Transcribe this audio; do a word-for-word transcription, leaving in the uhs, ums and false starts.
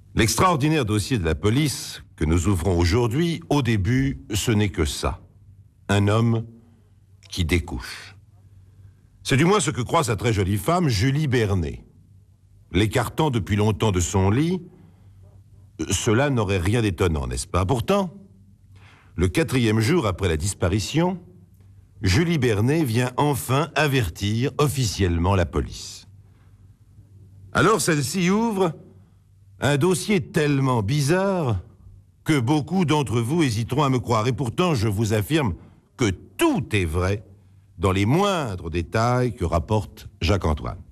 L'extraordinaire dossier de la police que nous ouvrons aujourd'hui, au début, ce n'est que ça. Un homme qui découche. C'est du moins ce que croit sa très jolie femme, Julie Bernet. L'écartant depuis longtemps de son lit, cela n'aurait rien d'étonnant, n'est-ce pas? Pourtant, le quatrième jour après la disparition, Julie Bernet vient enfin avertir officiellement la police. Alors celle-ci ouvre un dossier tellement bizarre que beaucoup d'entre vous hésiteront à me croire. Et pourtant, je vous affirme que tout est vrai dans les moindres détails que rapporte Jacques-Antoine.